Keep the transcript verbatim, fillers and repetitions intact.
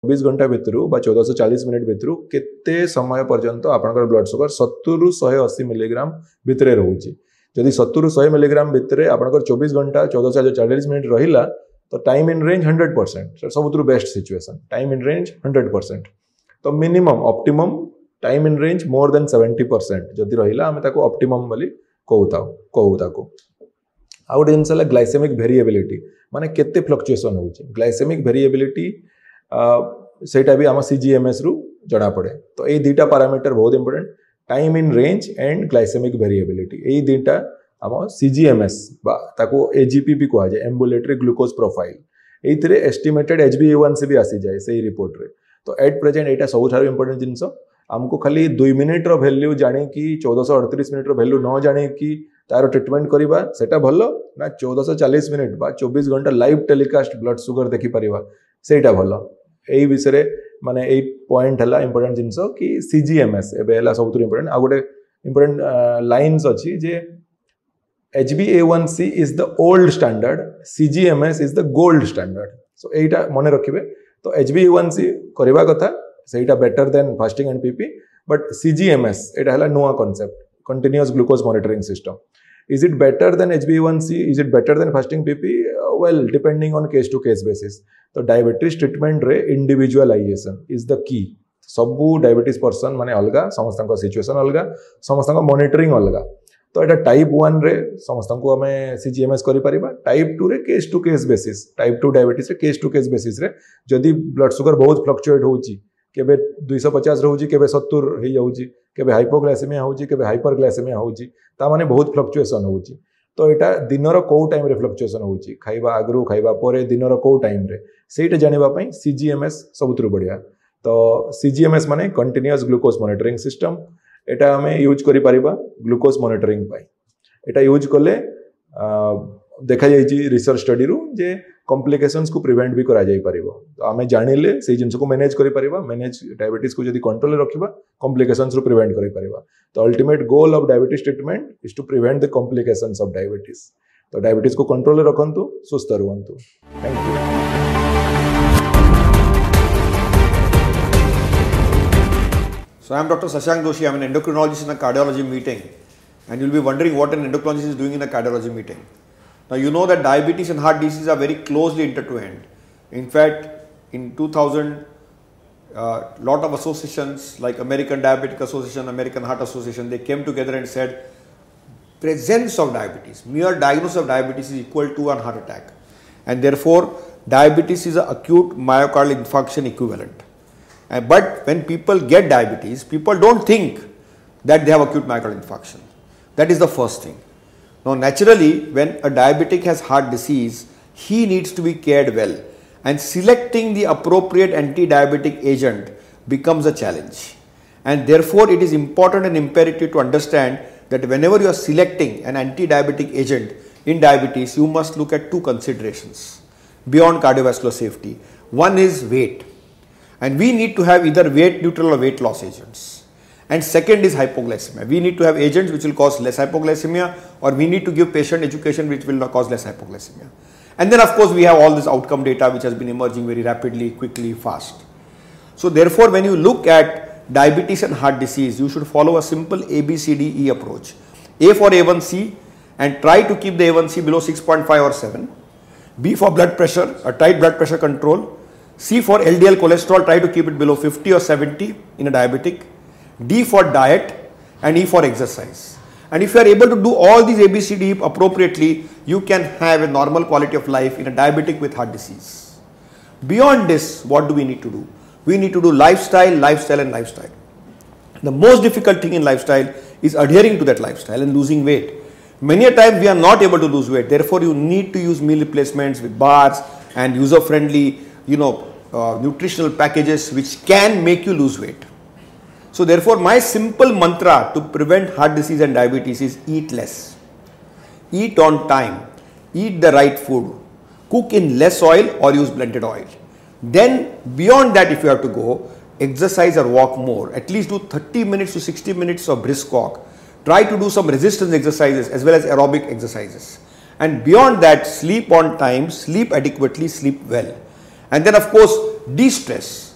चौबीस घंटा भितर बा चौदह सौ चालीस मिनिट भितर केते समय पर्यंत आपनकर ब्लड शुगर सत्तर रु एक सौ अस्सी मिलीग्राम भितर रहउची जदि सत्तर रु एक सौ मिलीग्राम भितर आपनकर चौबीस घंटा चौदह सौ चालीस मिनिट रहिला तो time in range hundred percent सबुठु best situation time in range hundred percent तो minimum optimum time in range more than seventy percent जदि रहिला आमे ताको ऑप्टिमम बोली कहूता कहू ताको आ गोटे जिनस है ग्लाइसेमिक वेरिएबिलिटी माने केते फ्लक्चुएशन होउची ग्लाइसेमिक वेरिएबिलिटी सेटा भी आम सीजीएमएस रु जना पड़े तो ये दुटा पैरामीटर बहुत important time in range and glycaemic variability यही दुटा आम सीजीएमएस ताको एजीपी भी कह जाए एम्बुलेटरी ग्लूकोज प्रोफाइल ये एस्टिमेटेड एच बी ए वन सी भी आसी जाए से रिपोर्ट रे तो एट प्रेजेंट यहाँ सब इंपोर्टेंट जिनस आमको खाली दुई मिनिट रो वैल्यू जानी कि चौदह सौ अड़तीस मिनिट रो वैल्यू न जानी कि तार ट्रिटमेंट करवा सेटा भल ना चौदह सौ चालीस मिनिट बा चौबीस घंटा लाइव टेलीकास्ट ब्लड शुगर देखि परिवा सेटा भल यही विषय माने यही पॉइंट है इंपोर्टेंट जिनस कि सीजीएमएस एबे सब इंपोर्टेंट आ गोटे इंपोर्टेंट लाइन्स अच्छी जे H B A one C is the old standard सीजीएमएस is the gold standard so यहीटा मन रखिए तो एच बी ए वन सी करवा कथा सेटा better than fasting and PP but सीजीएमएस एटा है नुआ concept continuous glucose monitoring system is it better than H b A one C is it better than fasting P P uh, well depending on case to case basis तो diabetes treatment रे individualisation is the key सबू diabetes person माने अलगा समस्त situation अलगा समस्त monitoring अलगा तो यहाँ टाइप वन रे समस्त को आम सीजीएमएस कर टाइप टू रे case to case basis type two diabetes रे केस टू केस बेसिस रे जदि ब्लड शुगर बहुत फ्लक्चुएट होउची केबे दो सौ पचास रहउची केबे सत्तर हो जाउची केबे हाइपोग्लाइसेमिया होउची केबे हाइपरग्लाइसेमिया होउची ता माने बहुत फ्लक्चुएशन होउची तो यहाँ दिनर कौ टाइम रे फ्लक्चुएशन होउची खाइबा आगरु खाइबा परे दिनर कौ टाइम रे सेटा जानिबा पई सीजीएमएस सबुतरु बढ़िया तो सीजीएमएस माने कंटिन्यूअस ग्लूकोज मॉनिटरिंग सिस्टम एटा हमें यूज करि परिबा ग्लूकोज मॉनिटरिंग पाई एटा यूज कले देखा जाइए रिसर्च स्टडी रु जे कॉम्प्लिकेशंस को प्रिवेंट भी करा जाई परिबो तो आमे जानिले से जिंस को मैनेज करि परिबा मैनेज डायबिटीज को जदी कंट्रोल रखिबा कॉम्प्लिकेशंस रु प्रिवेंट करि परिबा तो ultimate goal of diabetes treatment is to prevent the complications of diabetes तो डायबिटीज को control रखंतु सुस्थ रहंतु thank you So I am Doctor Shashank Doshi. I am an endocrinologist in a cardiology meeting, and you will be wondering what an endocrinologist is doing in a cardiology meeting. Now you know that diabetes and heart disease are very closely intertwined. In fact, in two thousand, a uh, lot of associations like American Diabetic Association, American Heart Association, they came together and said presence of diabetes, mere diagnosis of diabetes is equal to a heart attack, and therefore diabetes is an acute myocardial infarction equivalent. Uh, but when people get diabetes, people don't think that they have acute myocardial infarction. That is the first thing. Now naturally, when a diabetic has heart disease, he needs to be cared well, and selecting the appropriate anti-diabetic agent becomes a challenge. And therefore it is important and imperative to understand that whenever you are selecting an anti-diabetic agent in diabetes, you must look at two considerations beyond cardiovascular safety. One is weight, and we need to have either weight neutral or weight loss agents. And second is hypoglycemia. We need to have agents which will cause less hypoglycemia, or we need to give patient education which will not cause less hypoglycemia. And then of course we have all this outcome data which has been emerging very rapidly, quickly, fast. So therefore when you look at diabetes and heart disease, you should follow a simple A B C D E approach. A for A one C, and try to keep the A one C below six point five or seven. B for blood pressure, a tight blood pressure control. C for L D L cholesterol, try to keep it below fifty or seventy in a diabetic. D for diet, and E for exercise. And if you are able to do all these A B C D appropriately, you can have a normal quality of life in a diabetic with heart disease. Beyond this, what do we need to do? We need to do lifestyle, lifestyle and lifestyle. The most difficult thing in lifestyle is adhering to that lifestyle and losing weight. Many a time we are not able to lose weight. Therefore, you need to use meal replacements with bars and user-friendly, you know, uh, nutritional packages which can make you lose weight. So therefore, my simple mantra to prevent heart disease and diabetes is eat less, eat on time, eat the right food, cook in less oil or use blended oil. Then beyond that, if you have to go, exercise or walk more, at least do thirty minutes to sixty minutes of brisk walk. Try to do some resistance exercises as well as aerobic exercises. And beyond that, sleep on time, sleep adequately, sleep well. And then of course, de-stress.